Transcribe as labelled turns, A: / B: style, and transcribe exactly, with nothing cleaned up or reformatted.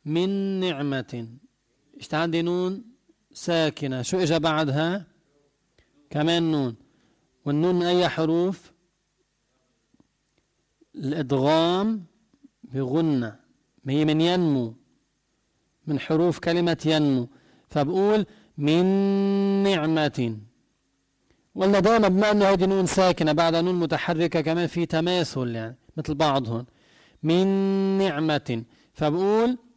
A: من نعمة. اشت عندي نون ساكنة، شو اجا بعدها؟ كمان نون. والنون من اي حروف؟ الادغام بغنة، ما هي من ينمو، من حروف كلمة ينمو. فبقول من نعمة. ولا دائما بما انه هذه نون ساكنة بعدها نون متحركة كمان في تماثل يعني مثل بعضهم. من نعمة. فبقول